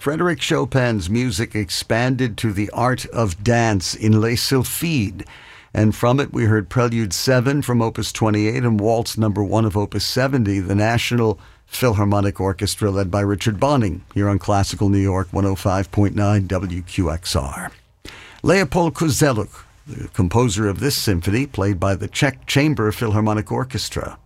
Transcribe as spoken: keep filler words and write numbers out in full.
Frédéric Chopin's music expanded to the art of dance in Les Sylphides. And from it, we heard Prelude seven from Opus twenty-eight and Waltz number one of Opus seventy, the National Philharmonic Orchestra led by Richard Bonning, here on Classical New York one oh five point nine W Q X R. Leopold Kozeluk, the composer of this symphony, played by the Czech Chamber Philharmonic Orchestra.